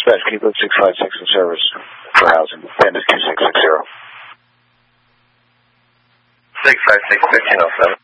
Dispatch, can you put 656 in service for housing? Panda 2660. 656 1507.